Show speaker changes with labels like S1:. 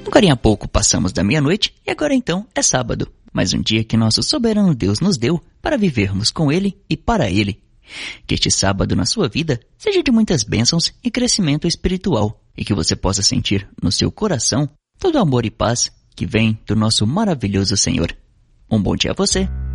S1: Agora há pouco passamos da meia-noite e agora então é sábado, mais um dia que nosso soberano Deus nos deu para vivermos com Ele e para Ele. Que este sábado na sua vida seja de muitas bênçãos e crescimento espiritual e que você possa sentir no seu coração todo o amor e paz que vem do nosso maravilhoso Senhor. Um bom dia a você